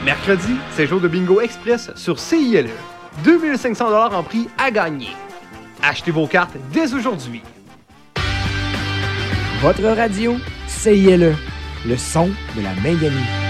Mercredi, c'est jour de bingo express sur CILE. 2500 $ en prix à gagner. Achetez vos cartes dès aujourd'hui. Votre radio, CILE, le son de la Mainganie.